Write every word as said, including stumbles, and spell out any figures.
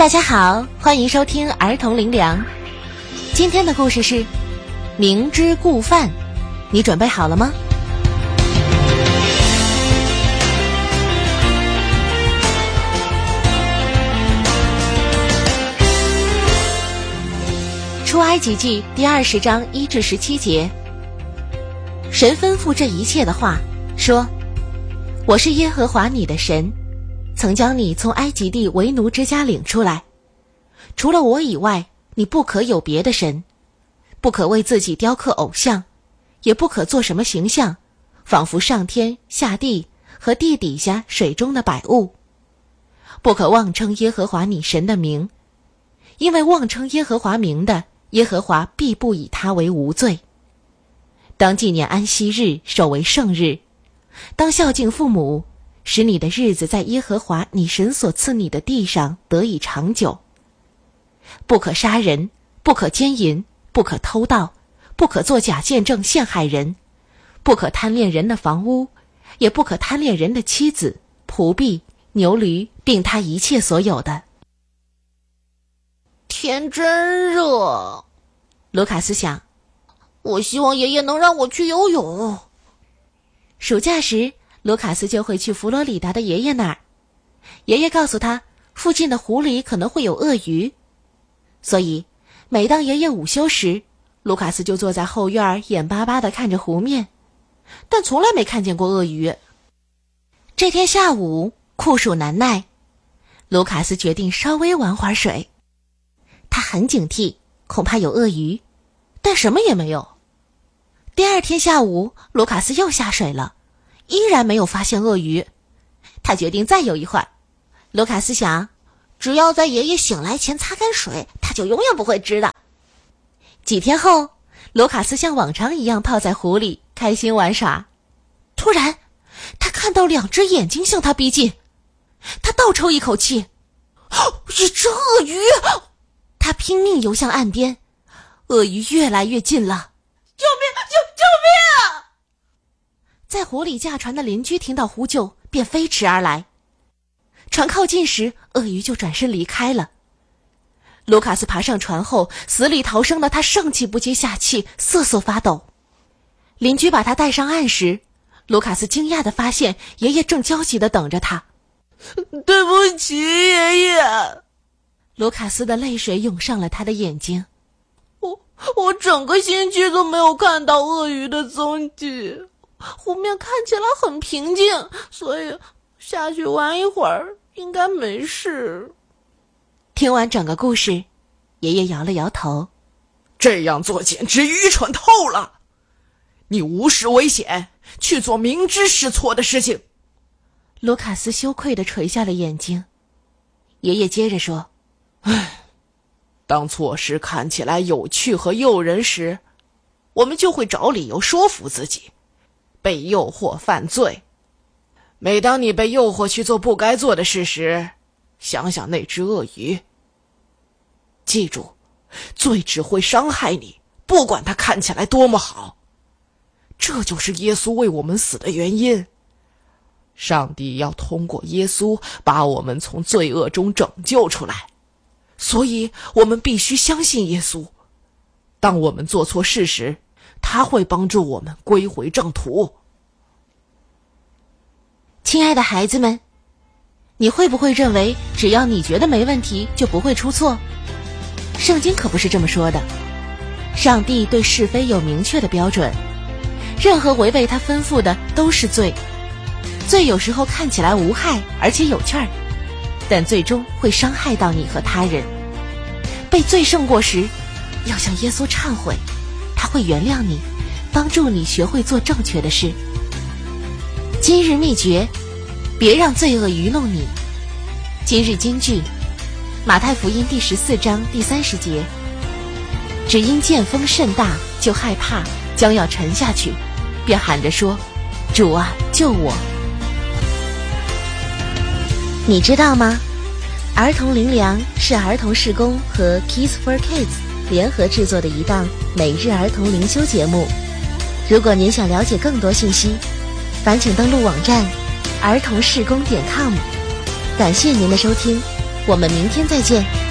大家好，欢迎收听儿童灵粮。今天的故事是明知故犯，你准备好了吗？出埃及记第二十章一至十七节，神吩咐这一切的话说：我是耶和华你的神，曾将你从埃及地为奴之家领出来。除了我以外，你不可有别的神，不可为自己雕刻偶像，也不可做什么形象，仿佛上天下地和地底下水中的百物。不可妄称耶和华你神的名，因为妄称耶和华名的，耶和华必不以他为无罪。当纪念安息日，守为圣日，当孝敬父母，使你的日子在耶和华你神所赐你的地上得以长久。不可杀人，不可奸淫，不可偷盗，不可作假见证陷害人，不可贪恋人的房屋，也不可贪恋人的妻子、仆婢、牛驴，并他一切所有的。 天真热， 卢卡斯想， 我希望爷爷能让我去游泳。 暑假时，卢卡斯就会去佛罗里达的爷爷那儿。爷爷告诉他，附近的湖里可能会有鳄鱼，所以每当爷爷午休时，卢卡斯就坐在后院眼巴巴地看着湖面，但从来没看见过鳄鱼。这天下午酷暑难耐，卢卡斯决定稍微玩会儿水。他很警惕，恐怕有鳄鱼，但什么也没有。第二天下午，卢卡斯又下水了，依然没有发现鳄鱼。他决定再游一会儿。卢卡斯想， 只要在爷爷醒来前擦干水，他就永远不会知道。 几天后，卢卡斯像往常一样泡在湖里，开心玩耍。突然，他看到两只眼睛向他逼近。他倒抽一口气， 一只鳄鱼！ 他拼命游向岸边，鳄鱼越来越近了。 救命！救救命！ 在湖里驾船的邻居听到呼救，便飞驰而来。船靠近时，鳄鱼就转身离开了。卢卡斯爬上船后，死里逃生的他上气不接下气，瑟瑟发抖。邻居把他带上岸时，卢卡斯惊讶地发现爷爷正焦急地等着他。 对不起，爷爷。 卢卡斯的泪水涌上了他的眼睛。 我我整个星期都没有看到鳄鱼的踪迹，湖面看起来很平静，所以下去玩一会儿应该没事。 听完整个故事，爷爷摇了摇头。 这样做简直愚蠢透了，你无视危险，去做明知是错的事情。 卢卡斯羞愧地垂下了眼睛。爷爷接着说， 唉，当错事看起来有趣和诱人时，我们就会找理由说服自己，被诱惑犯罪。每当你被诱惑去做不该做的事时，想想那只鳄鱼。记住，罪只会伤害你，不管它看起来多么好。这就是耶稣为我们死的原因。上帝要通过耶稣把我们从罪恶中拯救出来，所以我们必须相信耶稣。当我们做错事时，他会帮助我们归回正途。 亲爱的孩子们，你会不会认为只要你觉得没问题就不会出错？圣经可不是这么说的。上帝对是非有明确的标准，任何违背他吩咐的都是罪。罪有时候看起来无害而且有趣儿，但最终会伤害到你和他人。被罪胜过时，要向耶稣忏悔，他会原谅你，帮助你学会做正确的事。今日秘诀，别让罪恶愚弄你。今日金句，马太福音第十四章第三十节，只因见风甚大，就害怕，将要沉下去，便喊着说，主啊，救我。你知道吗？儿童灵粮是儿童事工和 Kids for Kids 联合制作的一档每日儿童灵修节目。如果您想了解更多信息，烦请登录网站儿童事工点 com。感谢您的收听， 我们明天再见。